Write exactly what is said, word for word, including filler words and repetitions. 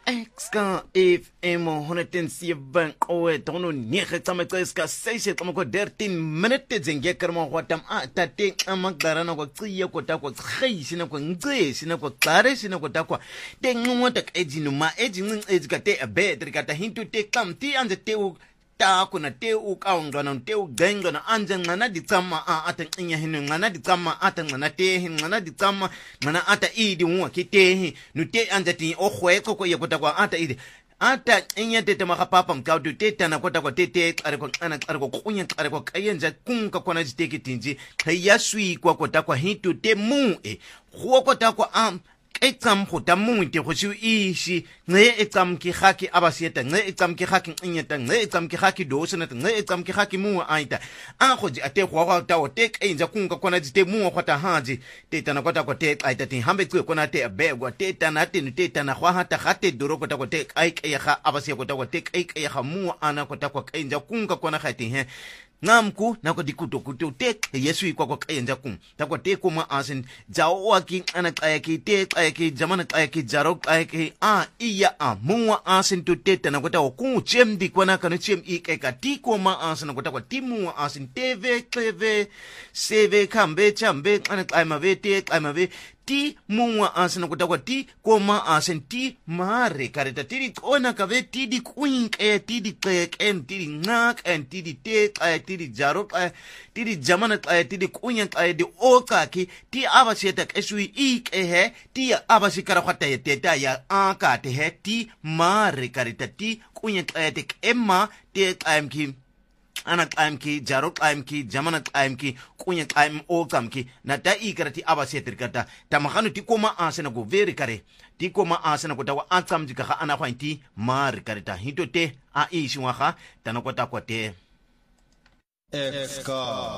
Exka if emo honetensieven oe tono nege tsamekseska seise tsamako dertien minute zengekar mo watam a tate amagdarana ko tsiye ko takwa khayisi na ko ngcesi na ko xaresi na ko takwa te nqumota ejinu ma ejinqinci ezikate abedri kata hintu te kamti anje te ta kuna te u kaungana te u gengana anje ngana ditsama a ata nya hinu ngana ditsama ata ngana te ngana ditsama ngana ata idi unwa kite nu te anje ti ohweko ko yekota kwa ata idi ata nya te tema papa mkaudu te tana kota kwa tete are ko ana are ko kunya are ko kayenja kunka kona jiteke tinji khayaswi kwa kota kwa hintu te mu e go kota kwa am etsam go ta mongwe go tshio ishi nge etsam ke gaki abasieta nge etsam ke gaki inyeta nge etsam ke gaki dosena nge etsam ke gaki mu aita a go ji ate go go ta o te enja kunga kona dite mu go ta haji te tana kota ko te aita tin hambe tse kona te abegwa te tana te te tana go hata gate doro kota ko te ai ke ga abasie kota ko te ai ke ga mu ana kota ko enja kunga kona gate he ngamku nako dikuto kuto tek yesu ikwa kwa kayenja kum takwa te kuma asin jawa ki ana kaya ki te kaya ki jamana kaya ki jaro kaya ki a iya a muwa asin tu te tana kota ku chem di kwana kanu chem ik eka ti kuma asin kota kwa ti muwa asin tv tv seve kambe chambe ana kaya mave te kaya mave ti muwa asana kutakwa ti koma asen ti mare kareta ti kona kave ti di kwink e ti di kek en ti di ngak en ti di tek e ti di jarok e ti di jamana e ti di kunyak e di okaki ti abasietak esui ik e he ti abasikara khata ye teta ya aka te he ti mare kareta ti kunyak e tek emma tek amki ana qaimki jaro qaimki jamana qaimki kunya qaim o qamki na ta ikarati abasetrikata tamakanu ti koma asena go veri kare ti koma asena ko tawa atsamji ka ana khwanti mar karita hitote a ishwa kha tanakota kwate Exka